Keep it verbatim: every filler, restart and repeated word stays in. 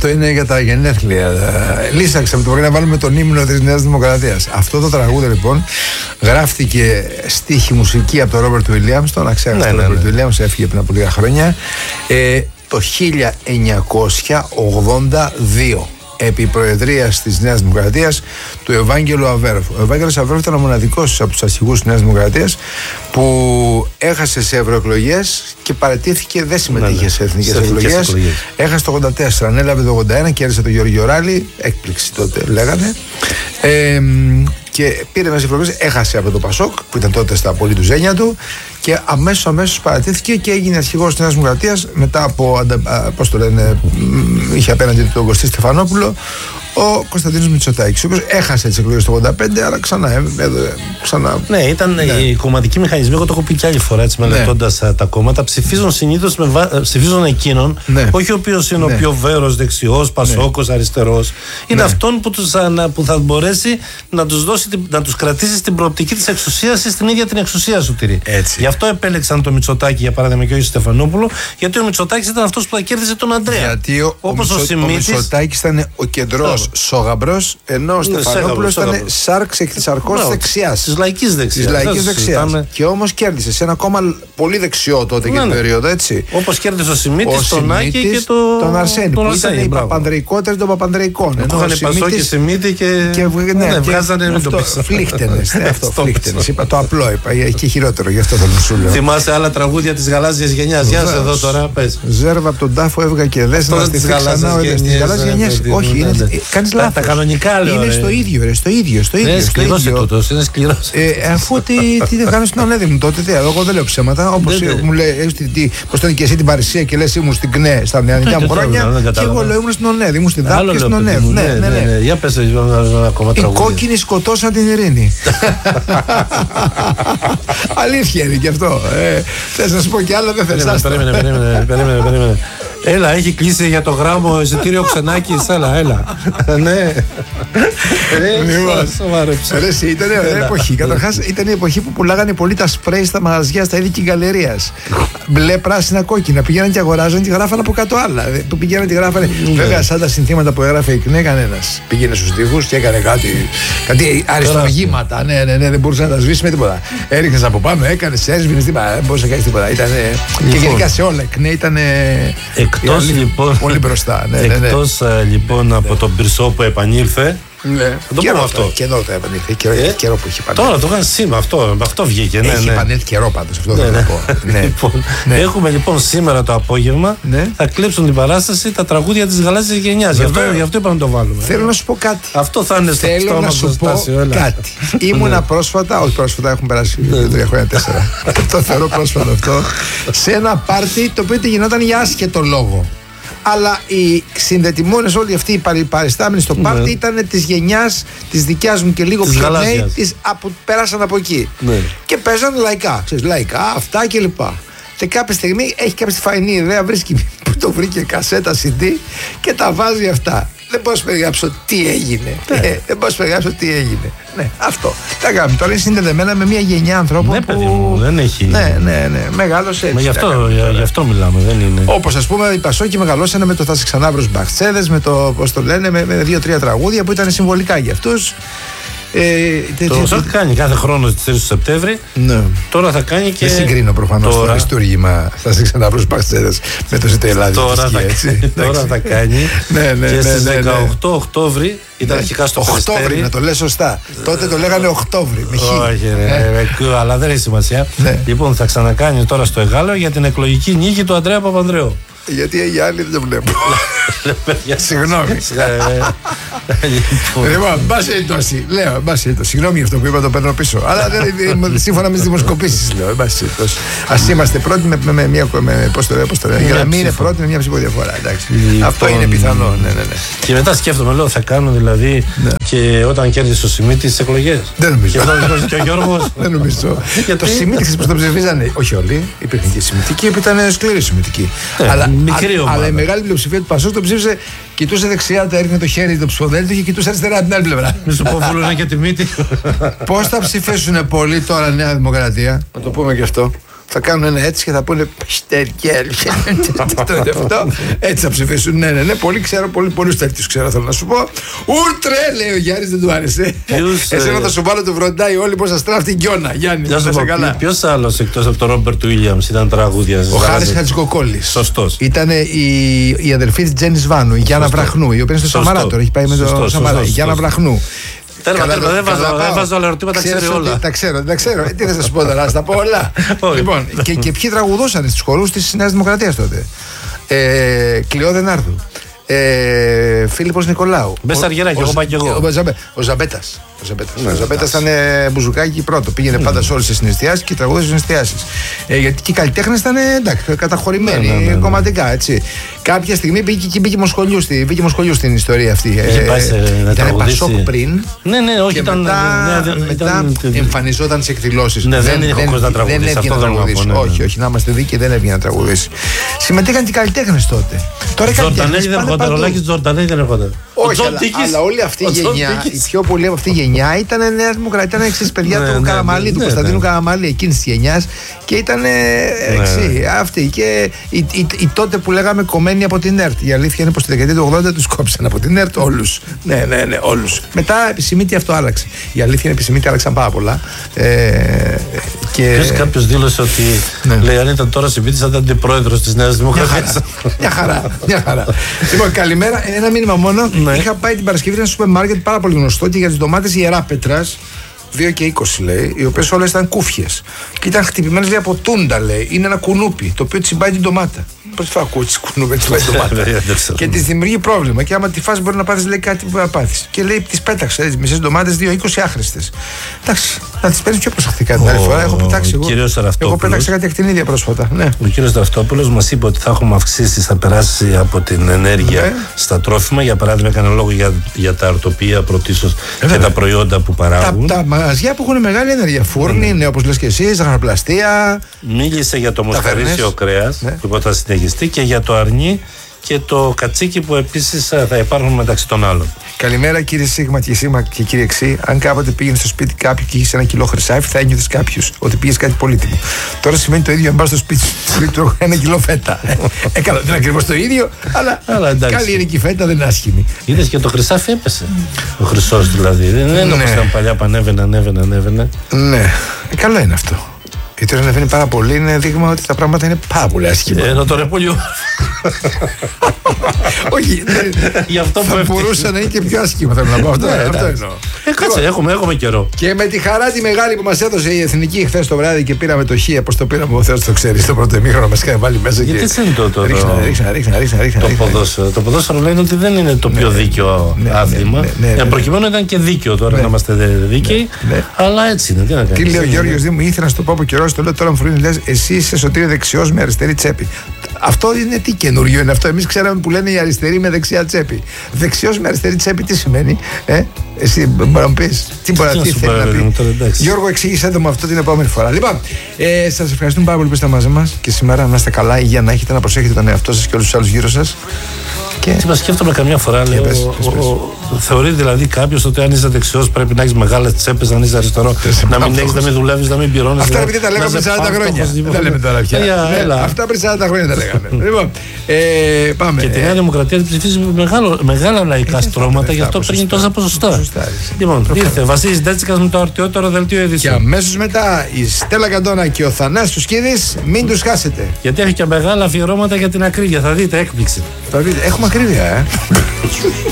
Αυτό είναι για τα γενέθλια. Λύσαξα με το πρωί να βάλουμε τον ύμνο της Νέας Δημοκρατίας. Αυτό το τραγούδι λοιπόν γράφτηκε στίχη μουσική από τον Ρόμπερτ Βιλιάμς. Τον αξέχασα, τον Ρόμπερτ Βιλιάμς έφυγε πριν από λίγα χρόνια. Ε, το χίλια εννιακόσια ογδόντα δύο. Επί προεδρίας της Νέας Δημοκρατίας του Ευάγγελου Αβέροφ. Ο Ευάγγελος Αβέροφ ήταν ο μοναδικός από τους αρχηγούς της Νέας Δημοκρατίας που έχασε σε ευρωεκλογές και παραιτήθηκε, δεν συμμετείχε ναι, ναι. σε εθνικές εκλογές. Έχασε το ογδόντα τέσσερα, ανέλαβε το ογδόντα ένα, κέρδισε τον Γιώργο Ράλη, έκπληξη τότε λέγανε. Ε, και πήρε μέσα εκλογές, έχασε από το Πασόκ που ήταν τότε στα πολύ του ζένια του και αμέσως αμέσως παρατήθηκε και έγινε αρχηγός της Νέας Δημοκρατίας μετά από, πώς το λένε, είχε απέναντι του τον Κωστή Στεφανόπουλο ο Κωνσταντίνος Μητσοτάκης, ο οποίος έχασε τις εκλογές το ογδόντα πέντε, αλλά ξανά, ε, ε, ξανά ναι, ήταν ναι. οι κομματικοί μηχανισμοί, εγώ το έχω πει και άλλη φορά έτσι, μελετώντας ναι. τα κόμματα, ψηφίζουν συνήθως με βα... ψηφίζουν εκείνον, ναι. όχι ο οποίος είναι ναι. ο πιο βέρος δεξιός, πασόκος, ναι. αριστερός. Είναι ναι. αυτόν που, τους, που θα μπορέσει να τους, δώσει, να τους κρατήσει στην προοπτική της εξουσίας ή στην ίδια την εξουσία σου τηρεί. Γι' αυτό επέλεξαν το Μητσοτάκη για παράδειγμα και όχι Στεφανόπουλο, γιατί ο Μητσοτάκης ήταν αυτός που θα κέρδιζε τον Αντρέα. Γιατί ο, ο, ο, ο Μητσοτάκης ήταν ο κεντρός σόγαμπρος, ενώ ο Στεφανόπουλος ήταν σάρξ εκθυσαρκός δεξιάς. Της λαϊκής δεξιάς. Της λαϊκής δεξιάς. Και όμως κέρδισε σε ένα κόμμα πολύ δεξιό τότε και την περίοδο, έτσι. Όπως κέρδισε ο Σιμίτης, τον Άκη και τον Αρσένη. Που ήταν οι παπανδρεϊκότεροι των παπανδρεϊκών. Του είχαν Πασό και Σιμίτη και βγάζανε φλίχτενες. Φλίχτενες. Είπα το απλό, είπα. Έχει χειρότερο, γι' αυτό θα σου λέω. Θυμάσαι άλλα τραγούδια της γαλάζιας γενιάς? Γεια σας εδώ τώρα, πες. Ζέρβα από τον τάφο έβγα και δες να στη γαλάζια γενιάς. Όχι, είναι. Κάνεις λάθος. Τα κανονικά λέω. Είναι στο ίδιο, ρε, στο ίδιο. Στο ίδιο είναι σκληρός τούτος, είναι σκληρός. Ε, αφού τι, τι δεν κάνεις στην ΟΝΕΔ μου τότε, τι, εγώ δεν λέω ψέματα. Όπως μου λέει, πώς ήταν και εσύ την Παρισία και λες ήμουν στην ΚΝΕ στα νεανικά μου χρόνια. Και εγώ λέω ήμουν στην ΟΝΕΔ, ήμουν στην ΔΑΠ και στην ΟΝΕΔ. Ναι, ναι, ναι. Για πες ακόμα τραγούδια. Οι κόκκινοι σκοτώσαν την ειρήνη. Αλήθεια είναι και αυτό. Θες να σου πω κι άλλα, δεν θες. Περίμενε, περίμενε, περίμενε. Έλα, έχει κλείσει για το γράμμο εισιτήριο Ξενάκης. Έλα, έλα. Ναι. Ρε, ήταν ωραία εποχή. Καταρχάς ήταν η εποχή που πουλάγανε πολύ τα σπρέι στα μαγαζιά, στα είδη και γκαλερίας. Μπλε, πράσινα, κόκκινα. Πηγαίναν και αγοράζαν και γράφανε από κάτω άλλα. Που πηγαίναν και γράφανε. Βέβαια, σαν τα συνθήματα που έγραφε η ΚΝΕ, κανένας. Πήγαινε στους τοίχους και έκανε κάτι. Κάτι αριστουργήματα. Ναι, ναι, ναι, δεν μπορούσε να τα σβήσει με τίποτα. Έριχνε από πάνω, έκανε, έσβηνε τίποτα. Δεν μπορούσε να κάνει τίποτα. Και γενικά σε όλα η ΚΝΕ ήταν. Εκτός λοιπόν, πολύ μπροστά. Ναι, ναι, ναι. Εκτός λοιπόν ναι, από τον Πυρσό που επανήλθε. Ναι. Το καιρό, πούμε αυτό. Και εδώ το επανήλθε. Καιρό, ε? καιρό που έχει επανήλθει. Τώρα το έκανε σήμερα. Αυτό, αυτό βγήκε. Ναι, έχει ναι. επανέλθει καιρό πάντως. Αυτό ναι, θέλω ναι. να πω. Ναι. Λοιπόν, ναι. Έχουμε λοιπόν σήμερα το απόγευμα. Ναι. Θα κλέψουν την παράσταση τα τραγούδια της γαλάζιας γενιάς. Γι' αυτό, γι' αυτό είπαμε να το βάλουμε. Θέλω να σου πω κάτι. Αυτό θα είναι στο Θέλω να σου πω κάτι. Ήμουνα πρόσφατα, όχι πρόσφατα, έχουν περάσει τρία χρόνια, τέσσερα. Το θεωρώ πρόσφατο αυτό. Σε ένα πάρτι το οποίο γινόταν για άσχετο λόγο. Αλλά οι συνδετημόνες όλοι αυτοί οι παριστάμενοι στο πάρτι ναι. ήταν της γενιάς της δικιάς μου και λίγο πιο νέοι, τις απο, πέρασαν από εκεί. Ναι. Και παίζαν λαϊκά, ξέρεις, λαϊκά, αυτά κλπ. Και κάποια στιγμή έχει κάποια φαϊνή ιδέα, βρίσκει που το βρήκε κασέτα σι ντι και τα βάζει αυτά. Δεν μπορώ να σου περιγράψω τι έγινε. Ναι. Ε, δεν μπορώ να σου περιγράψω τι έγινε. Ναι, αυτό. Τα κάνουμε. Τώρα είναι συνδεδεμένα με μια γενιά ανθρώπων. Ναι, που... παιδί μου, δεν έχει. Ναι, ναι, ναι. Μεγάλωσε έτσι. Μα γι' αυτό, γι' αυτό μιλάμε, δεν είναι. Όπως ας πούμε οι Πασόκοι μεγαλώσανε με το Θα σε ξανάβρω στους Μπαχτσέδες, με το πώς το λένε, με, με δύο-τρία τραγούδια που ήταν συμβολικά για αυτούς. Ε, το ΣΑΚ κάνει κάθε χρόνο στις τέσσερις του Σεπτέμβρη. Ναι. Τώρα θα κάνει και. Δεν συγκρίνω προφανώς το αριστούργημα. Θα σε ξαναβρω στους Μπαχτσέδες με το Σιτελάδι. Τώρα, τώρα θα κάνει. Ναι, ναι, και στις ναι, ναι, ναι. δεκαοκτώ Οκτώβρη. Ήταν αρχικά στο Οκτώβρη, να το λες σωστά. Τότε το λέγανε Οκτώβρη. Όχι, ρε, αλλά δεν έχει σημασία. Λοιπόν, θα ξανακάνει τώρα στο Εγάλεο για την εκλογική νίκη του Αντρέα Παπανδρέου. Γιατί οι άλλοι δεν το βλέπουν. Συγγνώμη. Λοιπόν, μπας περιπτώσει. Λέω, μπας περιπτώσει. Συγγνώμη για αυτό που είπα, το παίρνω πίσω. Αλλά σύμφωνα με τις δημοσκοπήσεις λέω. Ας είμαστε πρώτοι με μια. Πώς το λέω, πώς το λέω. Για να μην είναι πρώτοι με μια ψηφοδιαφορά. Αυτό είναι πιθανό. Και μετά σκέφτομαι, λέω, θα κάνω δηλαδή και όταν κέρδισε ο Σιμίτης τις εκλογές. Δεν νομίζω. Και ο Γιώργος. Δεν νομίζω. Για το Σιμίτη που το ψηφίζανε. Όχι όλοι. Υπήρχαν και Σιμιτικοί που ήταν σκληροί Σιμιτικοί. Αλλά η μεγάλη πλειοψηφία του Πασόκ το ψήφισε, κοιτούσε δεξιά, τα έριχνε το χέρι το ψηφοδέλτιο και κοιτούσε αριστερά από την άλλη πλευρά. Μη σου πω, βουλούνε και τη μύτη. Πώς θα ψηφίσουν πολλοί τώρα Νέα Δημοκρατία, να το πούμε και αυτό. Θα κάνουν ένα έτσι και θα πούνε Παστερκέλ. Έτσι θα ψηφίσουν. Ναι, ναι, ναι. Πολύ ξέρω, πολύ, πολλούς τέτοιους ξέρω, θέλω να σου πω. Ούλτρε, λέει ο Γιάννης, δεν του άρεσε. Εσένα θα σου βάλω το βροντάει όλοι πως θα στράφει την Γιώνα. Γιάννη, θα σε καλά. Ποιος άλλος εκτός από τον Ρόμπερτ Βίλιαμς ήταν τραγούδια? Ο Χάρης Χατζικοκόλλης. Σωστός. Ήταν η αδελφή της Τζένις Βάνου, η Γιάννα Βραχνού, η οποία είναι στο Σαμαρά τώρα. Έχει πάει με το Σαμαρά. Η Γιάννα Βραχνού. Τέρμα, τέρμα, δεν βάζω όλα ερωτήματα, τα ξέρει όλα. Τα ξέρω, τα ξέρω. Τι θα σας πω τώρα, θα τα πω όλα. Λοιπόν, και ποιοι τραγουδούσαν στους χορούς της Νέας Δημοκρατίας τότε? Κλειό Δενάρδου, Φίλιππος Νικολάου, Μπεσαργεράκη, εγώ πάω και εγώ. Ο Ζαμπέτας. Ο Ζαμπέτας, ναι, ο Ζαμπέτας ήταν μπουζουκάκι πρώτο. Πήγαινε πάντα σε όλες τις συναισθιάσεις και τραγούδες στις συναισθιάσεις. Ε, γιατί και οι καλλιτέχνες ήταν εντάξει, καταχωρημένοι ναι, ναι, ναι, ναι. κομματικά. Έτσι. Κάποια στιγμή μπήκε και μπήκε Μοσχολιού, στη, μπήκε Μοσχολιού στην ιστορία αυτή. Ε, ήταν Πασόκ πριν. Ναι, ναι, όχι, και ήταν, μετά, ναι, ναι, μετά ήταν, εμφανιζόταν σε εκδηλώσεις. Ναι, δεν, δεν, δεν, δεν, δεν έβγαινε να τραγουδήσει. Όχι, όχι, να είμαστε δίκαιοι, δεν έβγαινε να τραγουδήσει. Συμμετείχαν και οι καλλιτέχνες τότε. Τζορτανέλη δεν έρχονταν, ο Λάκης Τζορτανέλη δεν έρχονταν. Όχι, αλλά, αλλά όλη αυτή η γενιά, η πιο πολύ από αυτή η γενιά ήταν Νέα Δημοκρατία, ήταν εξής παιδιά ναι, του ναι, Καραμαλή, ναι, του ναι, Κωνσταντίνου ναι. Καραμαλή εκείνης της γενιάς και ήταν εξή ναι. αυτή. Και οι, οι, οι τότε που λέγαμε κομμένοι από την ΕΡΤ. Η αλήθεια είναι πως στη δεκαετία του ογδόντα τους κόψαν από την ΕΡΤ όλους. Ναι, ναι, ναι, όλους. Μετά επισημήτη αυτό άλλαξε. Η αλήθεια είναι επισημήτη άλλαξαν πάρα πολλά. Ε, και... Ποιος κάποιος δήλωσε ότι ναι. λέει αν ήταν τώρα Σιμίτης θα ήταν αντιπρόεδρος της Νέας Δημοκρατίας. Μια χαρά, μια χαρά. Λοιπόν, καλημέρα. Ένα μήνυμα μόνο. Ναι. Είχα πάει την Παρασκευή ένα σούπερ μάρκετ πάρα πολύ γνωστό και για τις ντομάτες Ιεράπετρας δύο και είκοσι λέει, οι οποίες όλες ήταν κούφιες. Και ήταν χτυπημένες λέει από τούντα λέει. Είναι ένα κουνούπι το οποίο τσιμπάει την ντομάτα. Πώς θα ακούω τις κουνούπι, τσιμπάει την ντομάτα. Και της δημιουργεί πρόβλημα. Και άμα τη φας μπορεί να πάθεις λέει κάτι που να πάθεις. Και λέει τις πέταξε τις μισές ντομάτες δύο είκοσι άχρηστες. Εντάξει, να τις παίρνεις πιο προσεκτικά την άλλη φορά. Έχω πετάξει εγώ. Εγώ πέταξα κάτι ακτινίδια πρόσφατα. Ναι. Ο κύριος Δραυτόπουλος μας είπε ότι θα έχουμε αυξήσει, θα περάσει από την ενέργεια ναι. στα τρόφιμα. Για παράδειγμα, έκανε λόγο για, για τα αρτοπία πρωτίστως ε, και τα προϊόντα που παράγουν. Τα, τα μαγαζιά που έχουν μεγάλη ενέργεια. Φούρνη, ναι. ναι, όπως λες και εσύ, ζαχαροπλαστεία. Μίλησε για το μοσχαρίσιο κρέας ναι. που θα συνεχιστεί και για το αρνί και το κατσίκι που επίσης θα υπάρχουν μεταξύ των άλλων. Καλημέρα κύριε Σίγμα και Σίγμα και κύριε Ξή. Αν κάποτε πήγαινε στο σπίτι κάποιου και είχε ένα κιλό χρυσάφι, θα ένιωθες κάποιους ότι πήγες κάτι πολύτιμο. Τώρα σημαίνει το ίδιο αν πας στο σπίτι του ένα κιλό φέτα. Ε, καλά, δεν είναι ακριβώς το ίδιο, αλλά, αλλά καλή είναι και η φέτα, δεν είναι άσχημη. Είδες και το χρυσάφι έπεσε. Ο χρυσός δηλαδή. Δεν είναι όπως ήταν παλιά που ανέβαινε, ανέβαινε, ανέβαινε. Ναι, ε, καλό είναι αυτό. Γιατί όταν ανεβαίνει πάρα πολύ είναι δείγμα ότι τα πράγματα είναι πάρα πολύ άσχημα. Ενώ τώρα πολύ όχι, γι' αυτό που θα μπορούσε να είναι και πιο άσχημα, θέλω να πω. Αυτό εννοώ. Κάτσε, έχουμε καιρό. Και με τη χαρά τη μεγάλη που μας έδωσε η Εθνική χθες το βράδυ και πήραμε το χ, πώς το πήραμε, ο Θεός το ξέρει, στο πρώτο ημίχρονο μας είχαν βάλει μέσα. Γιατί έτσι είναι το. Ρίξα, ρίξα, ρίξα. Το ποδόσφαιρο λένε ότι δεν είναι το πιο δίκαιο άθλημα. Προκειμένου ήταν και δίκαιο τώρα να είμαστε δίκαιοι, αλλά έτσι είναι. Τι να κάνει. Τι λέει ο Γιώργος Δήμου, ήθελα να σου το πω από καιρό, το λέω τώρα μου φρύνει, λες εσύ είσαι Σωτήρη δεξιός με αριστερή τσέπη. Αυτό είναι τι καινούριο είναι αυτό. Εμείς ξέραμε που λένε η αριστερή με δεξιά τσέπη. Δεξιός με αριστερή τσέπη τι σημαίνει, ε? Εσύ μπορεί να μου πεις, τι μπορεί να θέλει να πει. Γιώργο, εξήγησέ το με αυτό την επόμενη φορά. Λοιπόν, ε, σας ευχαριστούμε πάρα πολύ που είστε μαζί μας και σήμερα να είστε καλά, υγεία να έχετε, να προσέχετε τον εαυτό σας και όλους τους άλλους γύρω σας. Και... Τι μας σκέφτομαι καμιά φορά, λέω, πες, πες, πες. Ο, ο, θεωρεί δηλαδή κάποιος ότι αν είσαι δεξιός πρέπει να έχεις μεγάλες τσέπες, αν είσαι αριστερό, να μην έχεις, να μην δουλεύεις, να μην πληρώνεις. Αυτά επειδή τα λέγαμε πριν σαράντα χρόνια. Δεν τα λέμε τώρα πια. Αυτά πριν σαράντα χρόνια τα λέγαμε. Λοιπόν, πάμε. Και τη Νέα Δημοκρατία ψηφίζει μεγάλα λαϊκά στρώματα, γι' αυτό παίρνει τόσα ποσοστά. Λοιπόν, ήρθε Βασίλης Ντέτσικας με το αρτιότερο δελτίο ειδήσεων. Και αμέσως μετά η Στέλλα Καντώνα και ο Θανάσης Κίδης, μην τους χάσετε. Γιατί έχει και μεγάλα αφιερώματα για την ακρίβεια, θα δείτε έκπληξη. Έχουμε ακρίβεια, ε.